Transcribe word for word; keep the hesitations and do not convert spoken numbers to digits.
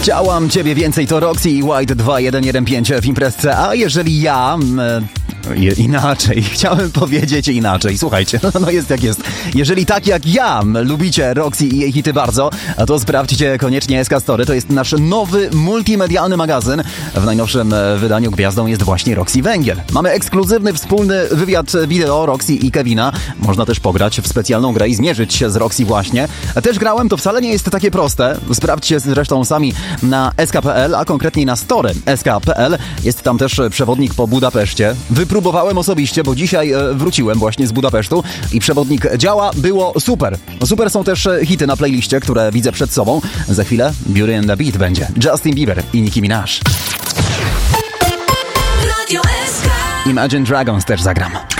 Chciałam ciebie więcej, to Roxy i White dwa jeden jeden pięć w imprezce, a jeżeli ja... E, inaczej, chciałem powiedzieć inaczej. Słuchajcie, no jest jak jest. Jeżeli tak jak ja lubicie Roxy i jej hity bardzo, to sprawdźcie koniecznie S K Story. To jest nasz nowy multimedialny magazyn. W najnowszym wydaniu gwiazdą jest właśnie Roxy Węgiel. Mamy ekskluzywny wspólny wywiad wideo Roxy i Kevina. Można też pograć w specjalną grę i zmierzyć się z Roxy właśnie. Też grałem, to wcale nie jest takie proste. Sprawdźcie zresztą sami na S K kropka P L, a konkretniej na story S K kropka P L. Jest tam też przewodnik po Budapeszcie. Wypróbowałem osobiście, bo dzisiaj wróciłem właśnie z Budapesztu i przewodnik działa, było super. Super są też hity na playliście, które widzę przed sobą. Za chwilę Beauty and the Beat będzie Justin Bieber i Nicki Minaj. Imagine Dragons też zagram.